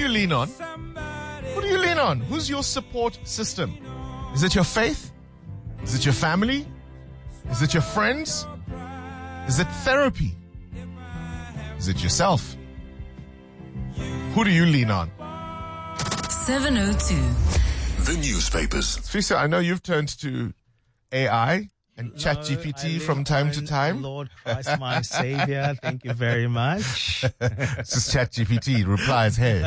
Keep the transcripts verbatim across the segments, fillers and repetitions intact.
you lean on? Who do you lean on? Who's your support system? Is it your faith? Is it your family? Is it your friends? Is it therapy? Is it yourself? Who do you lean on? seven oh two. The newspapers. Trisha, I know you've turned to A I and No, ChatGPT I from live time to on time. Lord Christ, my Savior. Thank you very much. This is ChatGPT replies, hey.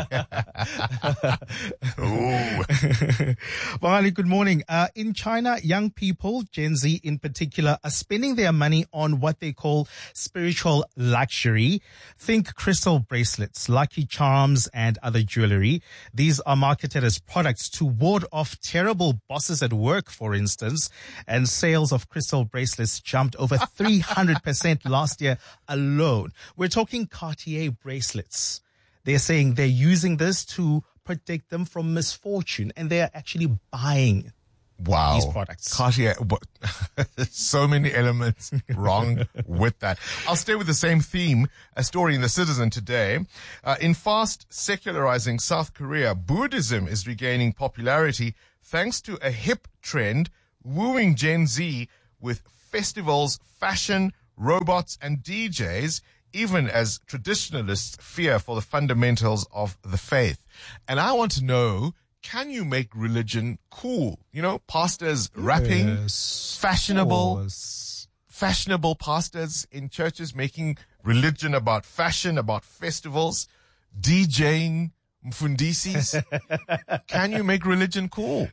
Ooh. Wahali, good morning. Uh, in China, young people, Gen Z in particular, are spending their money on what they call spiritual luxury. Think crystal bracelets, lucky charms, and other jewelry. These are marketed as products to ward off terrible bosses at work, for instance, and sales of crystal bracelets jumped over three hundred percent last year alone. We're talking Cartier bracelets. They're saying they're using this to protect them from misfortune, and they're actually buying Wow. these products. Cartier, what, so many elements wrong with that. I'll stay with the same theme. A story in The Citizen today. Uh, in fast secularizing South Korea, Buddhism is regaining popularity thanks to a hip trend wooing Gen Z with festivals, fashion, robots, and D Js, even as traditionalists fear for the fundamentals of the faith. And I want to know, can you make religion cool? You know, pastors rapping, Yes, fashionable, of course. fashionable pastors in churches making religion about fashion, about festivals, DJing mfundisis. Can you make religion cool?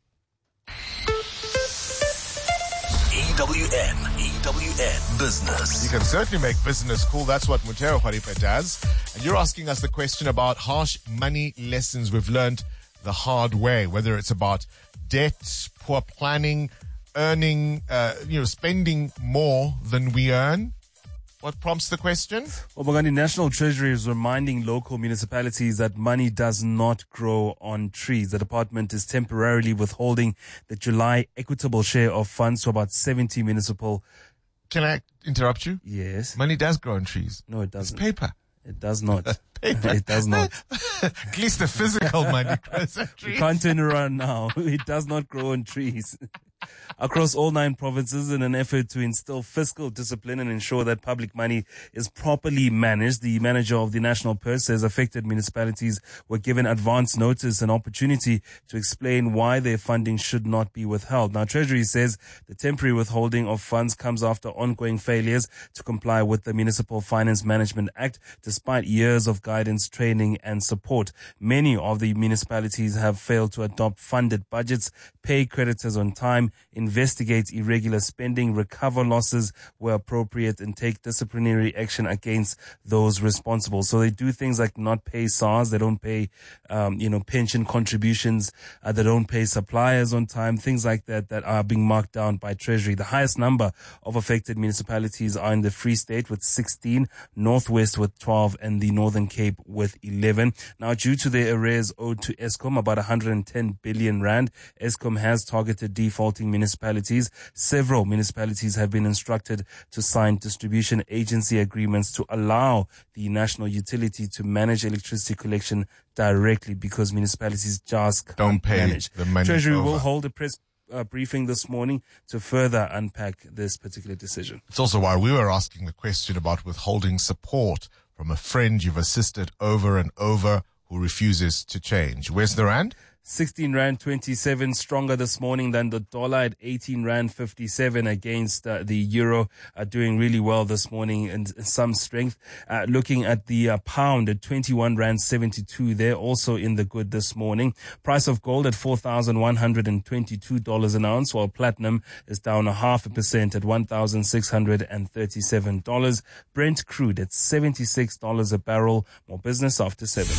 E W N, E W N Business. You can certainly make business cool. That's what Mutero Kharipa does. And you're asking us the question about harsh money lessons we've learned the hard way, whether it's about debt, poor planning, earning, uh, you know, spending more than we earn. What prompts the question? Well, Bongani, National Treasury is reminding local municipalities that money does not grow on trees. The department is temporarily withholding the July equitable share of funds to about seventy municipal. Can I interrupt you? Yes. Money does grow on trees. No, it It's doesn't. paper. It does not. Paper. It does not. At least the physical money grows on You trees. can't turn around now. It does not grow on trees. Across all nine provinces, in an effort to instill fiscal discipline and ensure that public money is properly managed, the manager of the National Purse says affected municipalities were given advance notice and opportunity to explain why their funding should not be withheld. Now, Treasury says the temporary withholding of funds comes after ongoing failures to comply with the Municipal Finance Management Act, despite years of guidance, training, and support. Many of the municipalities have failed to adopt funded budgets, pay creditors on time, investigate irregular spending, recover losses where appropriate, and take disciplinary action against those responsible. So they do things like not pay S A R S, they don't pay, um, you know, pension contributions, uh, they don't pay suppliers on time, things like that that are being marked down by Treasury. The highest number of affected municipalities are in the Free State with sixteen, Northwest with twelve, and the Northern Cape with eleven. Now, due to the arrears owed to Eskom, about one hundred ten billion rand, Eskom has targeted defaulting municipalities. Several municipalities have been instructed to sign distribution agency agreements to allow the national utility to manage electricity collection directly, because municipalities just can't Don't pay manage. the money Treasury over. will hold a press uh, briefing this morning to further unpack this particular decision. It's also why we were asking the question about withholding support from a friend you've assisted over and over who refuses to change. Where's the rand? sixteen rand twenty-seven, stronger this morning than the dollar at eighteen rand fifty-seven against uh, the euro, uh, doing really well this morning and some strength. Uh, looking at the uh, pound at twenty-one rand seventy-two, they're also in the good this morning. Price of gold at four thousand one hundred twenty-two dollars an ounce, while platinum is down a half a percent at one thousand six hundred thirty-seven dollars. Brent crude at seventy-six dollars a barrel. More business after seven.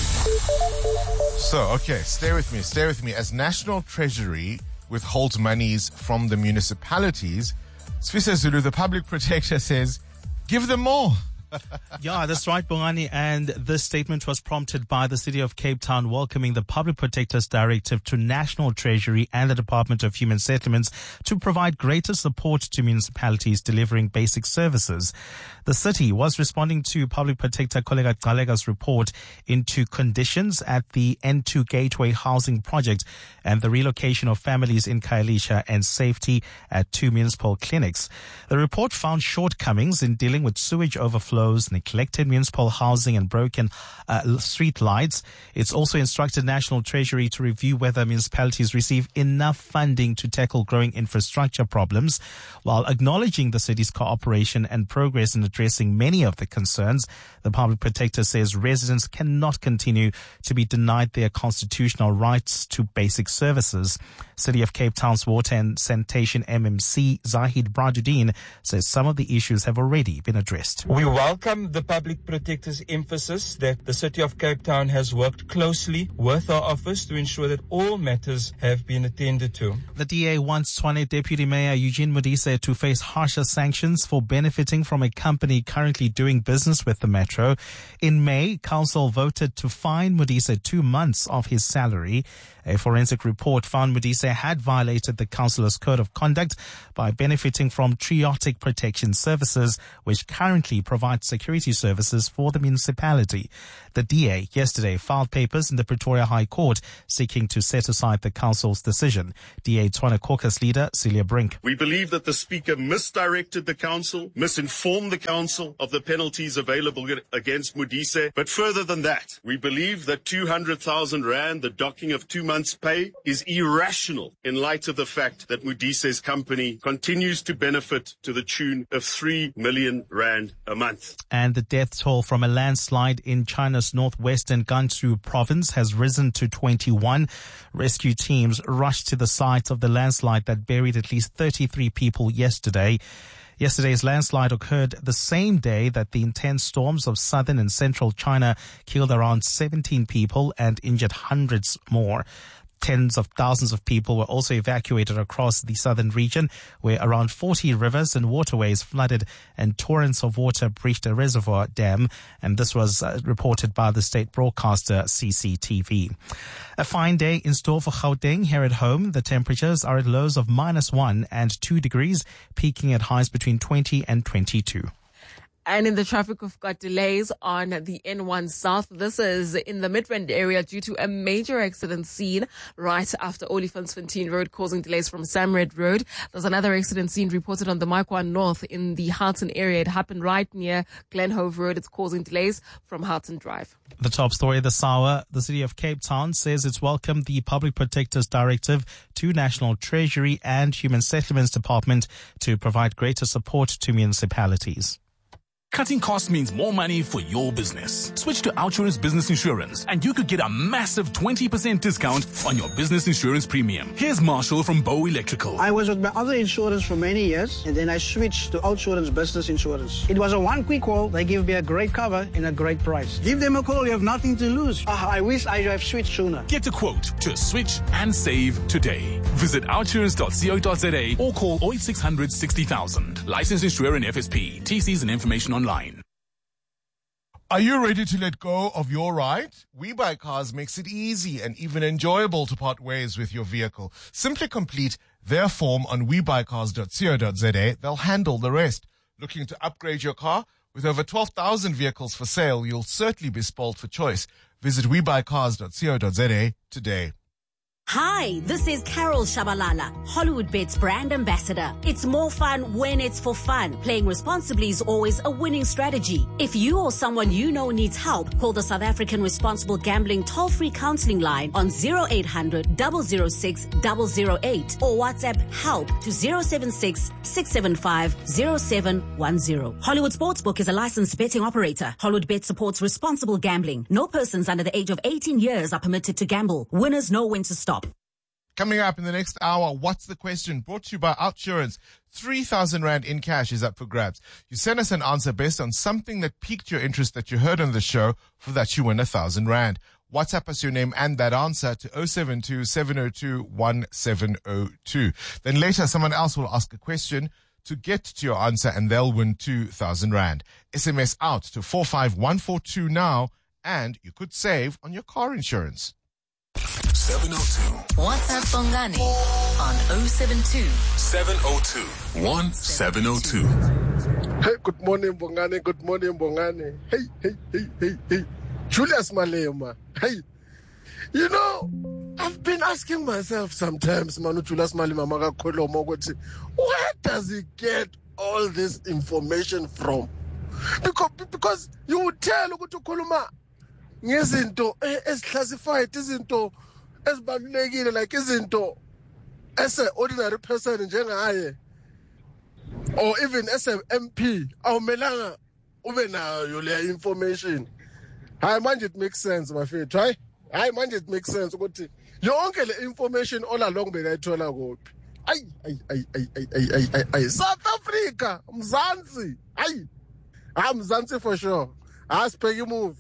So, okay, stay with me, stay with me. As National Treasury withholds monies from the municipalities, Sfisa Zulu, the public protector, says, give them more. Yeah, that's right, Bongani. And this statement was prompted by the City of Cape Town welcoming the Public Protector's Directive to National Treasury and the Department of Human Settlements to provide greater support to municipalities delivering basic services. The city was responding to Public Protector Koleka Galega's report into conditions at the N two Gateway housing project and the relocation of families in Khayelitsha and safety at two municipal clinics. The report found shortcomings in dealing with sewage overflows, neglected municipal housing and broken uh, street lights. It's also instructed National Treasury to review whether municipalities receive enough funding to tackle growing infrastructure problems, while acknowledging the city's cooperation and progress in addressing many of the concerns. The Public Protector says residents cannot continue to be denied their constitutional rights to basic services. City of Cape Town's Water and Sanitation M M C, Zahid Brajuddin, says some of the issues have already been addressed. We welcome the Public Protector's emphasis that the City of Cape Town has worked closely with our office to ensure that all matters have been attended to. The D A wants Tshwane Deputy Mayor Eugene Modise to face harsher sanctions for benefiting from a company currently doing business with the Metro. In May, Council voted to fine Modise two months of his salary. A forensic report found Modise had violated the councillor's code of conduct by benefiting from Triotic Protection Services, which currently provides security services for the municipality. The D A yesterday filed papers in the Pretoria High Court seeking to set aside the council's decision. D A Tshwane Caucus leader Celia Brink. We believe that the Speaker misdirected the council, misinformed the council of the penalties available against Modise. But further than that, we believe that two hundred thousand rand, the docking of two months' pay, is irrational in light of the fact that Modise's company continues to benefit to the tune of three million rand a month. And the death toll from a landslide in China's northwestern Gansu province has risen to twenty-one. Rescue teams rushed to the site of the landslide that buried at least thirty-three people yesterday. Yesterday's landslide occurred the same day that the intense storms of southern and central China killed around seventeen people and injured hundreds more. Tens of thousands of people were also evacuated across the southern region, where around forty rivers and waterways flooded and torrents of water breached a reservoir dam. And this was uh, reported by the state broadcaster C C T V. A fine day in store for Gauteng here at home. The temperatures are at lows of minus one and two degrees, peaking at highs between twenty and twenty-two. And in the traffic, we've got delays on the N one South. This is in the Midrand area due to a major accident scene right after Olifantsfontein Road, causing delays from Samred Road. There's another accident scene reported on the Maikwa North in the Houghton area. It happened right near Glenhove Road. It's causing delays from Houghton Drive. The top story this hour, the City of Cape Town says it's welcomed the Public Protector's Directive to National Treasury and Human Settlements Department to provide greater support to municipalities. Cutting costs means more money for your business. Switch to Outsurance Business Insurance and you could get a massive twenty percent discount on your business insurance premium. Here's Marshall from Bow Electrical. I was with my other insurance for many years and then I switched to Outsurance Business Insurance. It was a one quick call. They give me a great cover and a great price. Give them a call. You have nothing to lose. Uh, I wish I have switched sooner. Get a quote to switch and save today. Visit outsurance dot co dot za or call oh eight six hundred sixty thousand. Licensed insurer and F S P. T Cs and information on Online. Are you ready to let go of your ride? WeBuyCars makes it easy and even enjoyable to part ways with your vehicle. Simply complete their form on we buy cars dot co dot za. They'll handle the rest. Looking to upgrade your car? With over twelve thousand vehicles for sale, you'll certainly be spoiled for choice. Visit we buy cars dot co dot za today. Hi, this is Carol Shabalala, HollywoodBets brand ambassador. It's more fun when it's for fun. Playing responsibly is always a winning strategy. If you or someone you know needs help, call the South African Responsible Gambling toll-free counseling line on zero eight hundred, double oh six, double oh eight or WhatsApp help to zero seven six, six seven five, zero seven one zero. Hollywood Sportsbook is a licensed betting operator. HollywoodBet supports responsible gambling. No persons under the age of eighteen years are permitted to gamble. Winners know when to stop. Coming up in the next hour, What's the Question? Brought to you by Outsurance. three thousand rand in cash is up for grabs. You send us an answer based on something that piqued your interest that you heard on the show. For that, you win one thousand rand. WhatsApp us your name and that answer to oh seven two, seven oh two, one seven oh two. Then later, someone else will ask a question to get to your answer and they'll win two thousand rand. S M S out to four five one four two now and you could save on your car insurance. seven oh two. WhatsApp Bongani on oh seven two, seven oh two, one seven oh two. Hey, good morning, Bongani. Good morning, Bongani. Hey, hey, hey, hey, hey. Julius Malema. Hey, you know, I've been asking myself sometimes, Manu Julius Malema, where does he get all this information from? Because, because you would tell Kuluma, ngezinto eziclassified, izinto ezibalulekile, like izinto as an ordinary person njengaye, or even as an M P, awumelanga ube nayo le information. Hayi manje it makes sense, my friend. Try. Hayi manje it makes sense ukuthi yonke le information all along bekayithola kuphi. Ay ay ay ay ay ay ay ay South Africa, Mzansi. Ay. I'm Mzansi for sure. Ask Peggy move.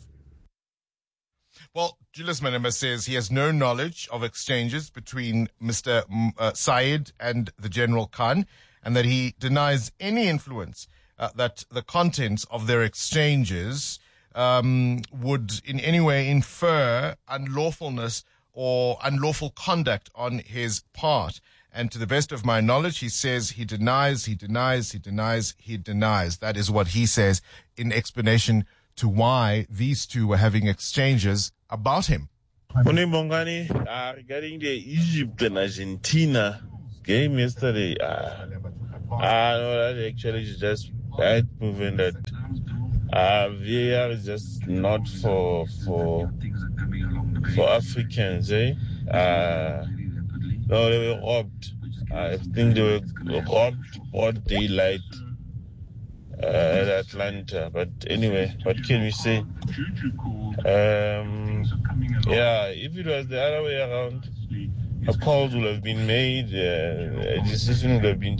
Well, Julius Malema says he has no knowledge of exchanges between Mister M- uh, Said and the General Khan, and that he denies any influence uh, that the contents of their exchanges um, would in any way infer unlawfulness or unlawful conduct on his part. And to the best of my knowledge, he says he denies, he denies, he denies, he denies. That is what he says in explanation to why these two were having exchanges about him. Morning, Bongani. Uh, regarding the Egypt and Argentina game yesterday, uh, I know that actually is just bad proven that uh, V A R is just not for for for Africans, eh? Uh, no, they were robbed. I think they were robbed broad daylight. Uh, at Atlanta, but anyway, what can we say? Um, yeah, if it was the other way around, a call would have been made, uh, a decision would have been